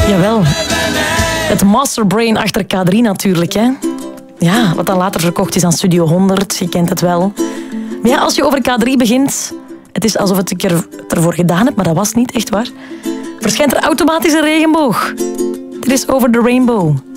Jawel. Het masterbrain achter K3 natuurlijk, hè. Ja, wat dan later verkocht is aan Studio 100. Je kent het wel. Maar ja, als je over K3 begint... Het is alsof ik ervoor gedaan heb, maar dat was niet, echt waar. Verschijnt er automatisch een regenboog. Dit is Over the Rainbow.